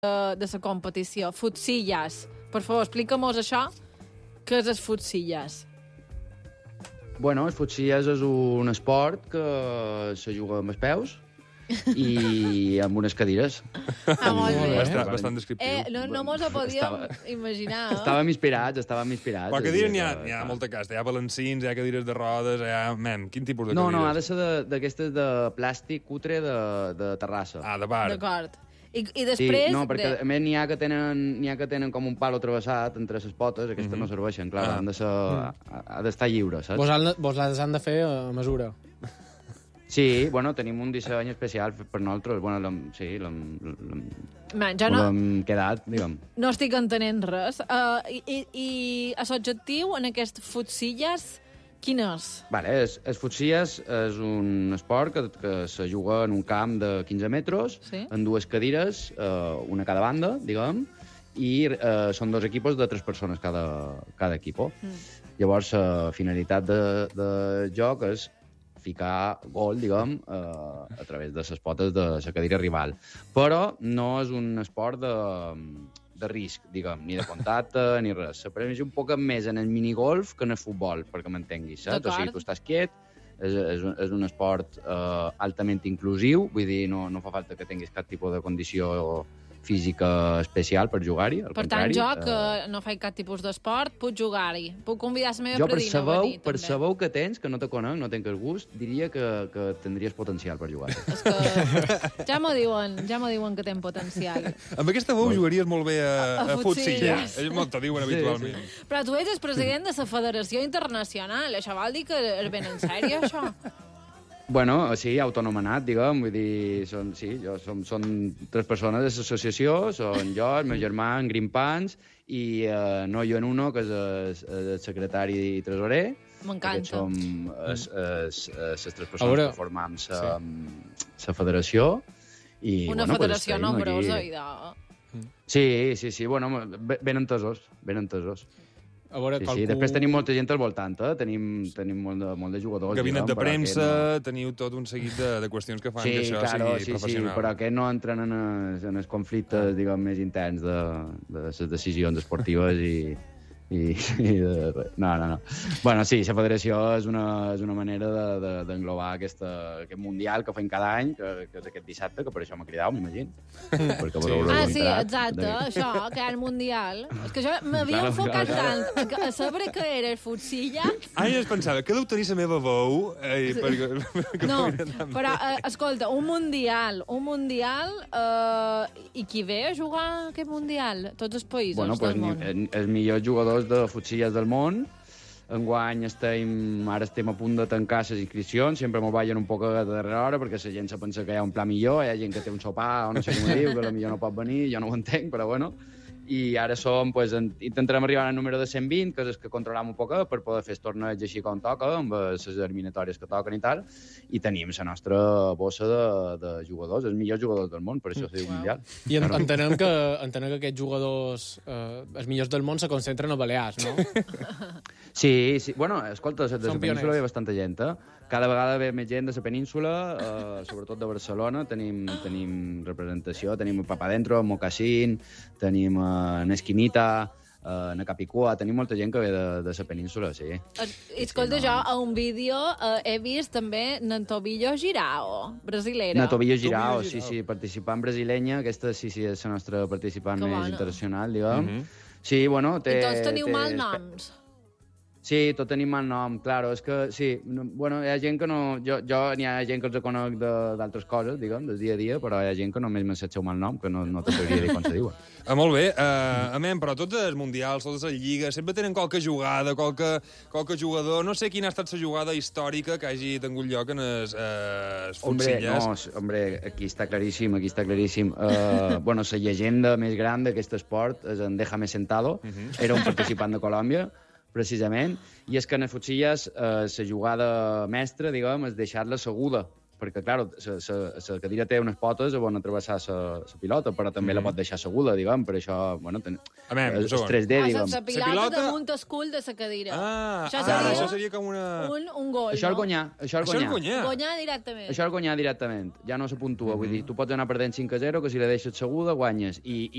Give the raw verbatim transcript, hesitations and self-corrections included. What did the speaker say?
de la competició, futsillas. Per favor, explica-mos això. Què és el futsillas? Bueno, el futsillas és un esport que se juga amb els peus i amb unes cadires. Ah, molt bé. Bastant, bastant descriptiu. Eh, no, no mos ho podíem Estava- imaginar. Eh? Estàvem inspirats, estàvem inspirats. Però és a cadires dir, n'hi ha, que- n'hi ha molta casta. Hi ha balancins, hi ha cadires de rodes, hi ha... Mem, quin tipus de No, cadires? no, ha de ser de- d'aquestes de, de plàstic cutre de, de Terrassa. Ah, de bar. D'acord. I, I Sí, després... no, perquè de... a més n'hi ha que tenen n'hi ha que tenen com un palo travessat entre les potes, aquestes Mhm. no serveixen, clar, Ah. han de ser, ha, ha d'estar lliure, saps? Vos, han, vos les han de fer a mesura. Sí, bueno, tenim un disseny especial per nosaltres, bueno, l'hem, sí, l'hem, l'hem, Man, jo no, l'hem quedat, diguem. no estic entenent res. Uh, i, i, I l'objectiu en aquest futsillas, quin és? Vale, es, es futsillas és un esport que, que se juga en un camp de quinze metres, Sí. en dues cadires, eh, una a cada banda, diguem, i eh, són dos equipos de tres persones cada, cada equip. Mm. Llavors, la finalitat de, de joc és ficar gol, diguem, eh, a través de les potes de la cadira rival. Però no és un esport de, de risc, diguem, ni de contacte, ni res. S'apreix un poc més en el minigolf que en el futbol, perquè m'entenguis, saps? O sigui, D'acord. tu estàs quiet, és, és, un, és un esport eh, altament inclusiu, vull dir, no, no fa falta que tinguis cap tipus de condició física especial per jugar-hi, al Per tant, contrari. jo, eh, que no faig cap tipus d'esport, puc jugar-hi. Puc convidar la meva Jo, per predina a sabeu, venir, per també. sabeu que tens, que no te conec, no tenc el gust, diria que, que tindries potencial per jugar. És que ja m'ho diuen, ja m'ho diuen que tenen potencial. Amb aquesta veu jugaries molt bé a, A a, a futsillas. futsillas. Ells molt t'ho diuen Sí, habitualment. Però tu ets el president de la Federació Internacional. Això vol dir que és ben en sèrio, això? Bueno, sí, autonomenat, diguem, vull dir, són, sí, jo, som, són tres persones de l'associació, són jo, el meu germà, en Grimpans, i eh, no jo en uno, que és el, el secretari i tresorer. Aquests M'encanta. som les tres persones veure, que formam la federació. I, Una bueno, pues federació estem nombrosa aquí. i de... Sí, sí, sí, bueno, ben ben entesos, ben entesos. A veure, Sí, qualcú... sí. Després tenim molta gent al voltant, eh? Tenim, tenim molt, de, molt de jugadors. Gabinet de diguem, però premsa, aquest teniu tot un seguit de, de qüestions que fan Sí, que això claro, sigui sí, sí, professional. però aquests no entren en els, en els conflictes, diguem, més interns de, de les decisions esportives i, i, i de... No, no, no. Bueno, sí, la federació és una, és una manera de- de- d'englobar aquesta, aquest mundial que fem cada any, que, que és aquest dissabte, que per això m'ha cridat, m'imagino. Perquè Sí. sí. Ah, sí, exacte, això, que era el Mundial. És que jo m'havia Claro, enfocat claro, tant a, que- a saber què era el futsilla. Ah, jo es pensava, que deu tenir la meva veu? Eh, perquè, perquè No, m'agrada tant. però, eh, escolta, un Mundial, un Mundial, eh, i qui ve a jugar a aquest Mundial? Tots els països Bueno, pues, del món. ni- els millors jugadors de futsilles del món. Enguany estem, ara estem a punt de tancar les inscripcions, sempre m'ho ballen un poc a darrera hora perquè la gent se pensa que hi ha un pla millor, hi ha gent que té un sopar o no sé com ho diu, que potser no pot venir, jo no ho entenc, però bueno. I ara som, pues, en, intentarem arribar al número de cent vint, que és el que controlam un poc per poder fer els torneigs així com toca, amb les eliminatòries que toquen i tal, i tenim la nostra bossa de, de jugadors, els millors jugadors del món, per això se diu Mundial. I en, Claro. entenem, que, entenem que aquests jugadors, eh, els millors del món, se concentren a Balears, no? Sí, sí. Bueno, escolta, de la Són península pioners. ve bastanta gent, eh? Cada vegada ve més gent de la península, eh, sobretot de Barcelona. Tenim, tenim representació, tenim a Papadentro, a Mocasín, tenim a Nesquinita, a na Capicua, tenim molta gent que ve de, de la península, sí. Es- Escolta, sí, jo no. a un vídeo eh, he vist també Nantobillo Girao, brasilera. Na Tobillo Girao, Tobillo sí, Girao. sí, participant brasileña, aquesta sí, sí, és la nostra participant Que més bona. internacional, diguem. Mhm. Sí, bueno, té... I tots teniu té- mal noms. Sí, tot tenim mal nom, claro, és que sí, no, bueno, hi ha gent que no... Jo, jo n'hi ha gent que els conec de- d'altres coses, diguem, del dia a dia, però hi ha gent que només me sap el seu mal nom, que no, no te sabria dir com se diuen. Ah, molt bé, uh, amén, però tots els mundials, totes les lligues, sempre tenen qualque jugada, qualque, qualque jugador... No sé quina ha estat la jugada històrica que hagi tingut lloc en els, uh, els Hombre, futsillas. no, s- hombre, aquí està claríssim, aquí està claríssim. Uh, bueno, la llegenda més gran d'aquest esport és en Déjame Sentado, era un participant de Colòmbia, precisament, i és que en els futsilles eh, la jugada mestra, diguem, és deixar-la seguda, perquè, clar, la cadira té unes potes on travessar la pilota, però també la pot deixar seguda, diguem, per això, bueno, ten... Amén, un és segon. tres D, Ah, diguem. la pilota, pilota- damunt el cul de la cadira. Ah, això ah, seria, això seria com una... un, un gol, Això és no? guanyar, això és Això és guanyar. guanyar. Guanyar directament. Això és guanyar directament, ja no se puntua, vull dir, tu pots anar perdent cinc a zero, que si la deixes seguda, guanyes, i,